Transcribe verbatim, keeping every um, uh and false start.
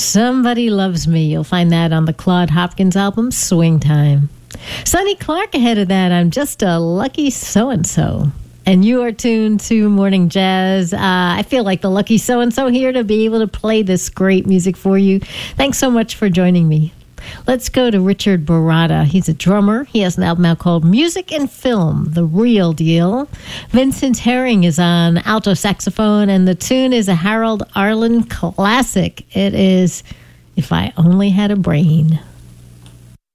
Somebody Loves Me. You'll find that on the Claude Hopkins album, Swing Time. Sonny Clark ahead of that, I'm Just a Lucky So-and-So. And you are tuned to Morning Jazz. Uh, I feel like the lucky so-and-so here to be able to play this great music for you. Thanks so much for joining me. Let's go to Richard Baratta. He's a drummer. He has an album out called Music and Film, The Real Deal. Vincent Herring is on alto saxophone, and the tune is a Harold Arlen classic. It is If I Only Had a Brain.